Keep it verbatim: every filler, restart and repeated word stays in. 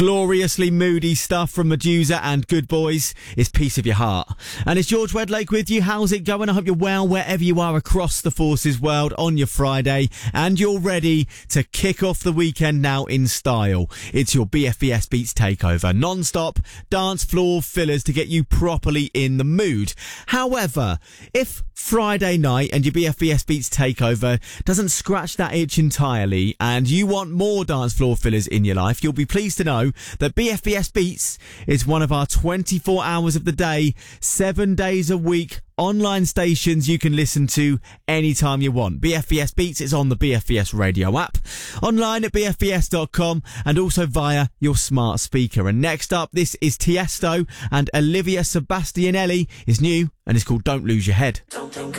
Gloriously moody stuff from Medusa and Good Boys is Piece of Your Heart. And it's George Wedlake with you. How's it going? I hope you're well wherever you are across the Forces world on your Friday, and you're ready to kick off the weekend now in style. It's your B F B S Beats Takeover. Non-stop dance floor fillers to get you properly in the mood. However, if Friday night and your B F B S Beats Takeover doesn't scratch that itch entirely and you want more dance floor fillers in your life, you'll be pleased to know that B F B S Beats is one of our twenty-four hours of the day, seven days a week online stations you can listen to anytime you want. B F B S Beats is on the B F B S radio app, online at b f b s dot com, and also via your smart speaker. And next up, this is Tiesto, and Olivia Sebastianelli is new and it's called Don't Lose Your Head. Don't think